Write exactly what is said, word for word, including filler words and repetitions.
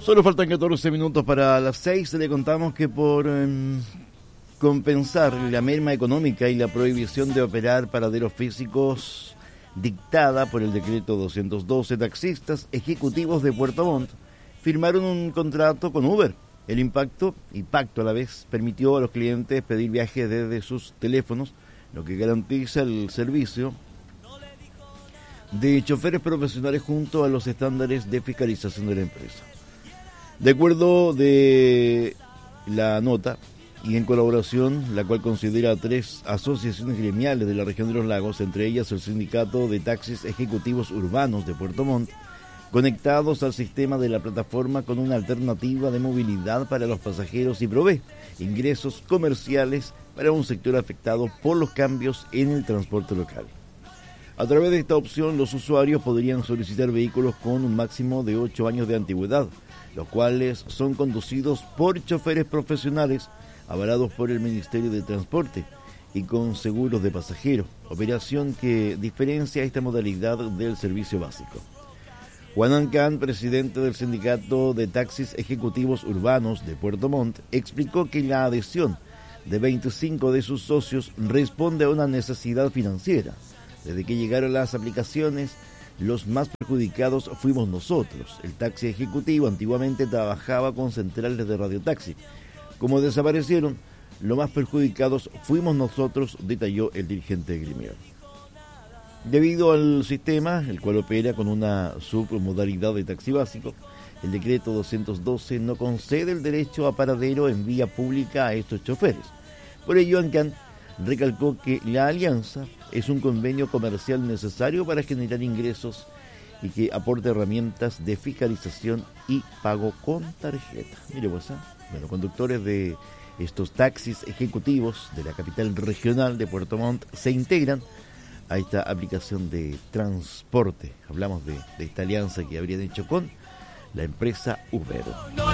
Solo faltan catorce minutos para las seis. Le contamos que por eh, compensar la merma económica y la prohibición de operar paraderos físicos dictada por el decreto doscientos doce, taxistas ejecutivos de Puerto Montt firmaron un contrato con Uber. El impacto y pacto a la vez permitió a los clientes pedir viajes desde sus teléfonos, lo que garantiza el servicio de choferes profesionales junto a los estándares de fiscalización de la empresa. De acuerdo de la nota y en colaboración, la cual considera a tres asociaciones gremiales de la región de los lagos, entre ellas el Sindicato de Taxis Ejecutivos Urbanos de Puerto Montt, conectados al sistema de la plataforma con una alternativa de movilidad para los pasajeros y provee ingresos comerciales para un sector afectado por los cambios en el transporte local. A través de esta opción, los usuarios podrían solicitar vehículos con un máximo de ocho años de antigüedad, los cuales son conducidos por choferes profesionales avalados por el Ministerio de Transporte y con seguros de pasajeros, operación que diferencia esta modalidad del servicio básico. Juan Ancán, presidente del Sindicato de Taxis Ejecutivos Urbanos de Puerto Montt, explicó que la adhesión de veinticinco de sus socios responde a una necesidad financiera. Desde que llegaron las aplicaciones, los más perjudicados fuimos nosotros. El taxi ejecutivo antiguamente trabajaba con centrales de radiotaxi. Como desaparecieron, los más perjudicados fuimos nosotros, detalló el dirigente gremial. Debido al sistema, el cual opera con una submodalidad de taxi básico, el decreto doscientos doce no concede el derecho a paradero en vía pública a estos choferes. Por ello, Ancán recalcó que la alianza es un convenio comercial necesario para generar ingresos y que aporta herramientas de fiscalización y pago con tarjeta. Mire, pues, ¿eh? Bueno, conductores de estos taxis ejecutivos de la capital regional de Puerto Montt se integran a esta aplicación de transporte. Hablamos de, de esta alianza que habrían hecho con la empresa Uber.